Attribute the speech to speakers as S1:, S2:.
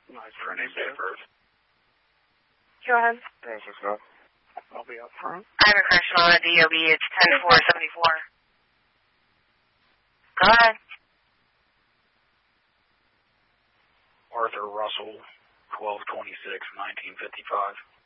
S1: Nice for a name, date of birth.
S2: Go ahead.
S3: Process now.
S1: I'll be up front.
S2: I have a correction on a DOB. It's 10474. Go ahead.
S1: Arthur Russell, 12/26/1955.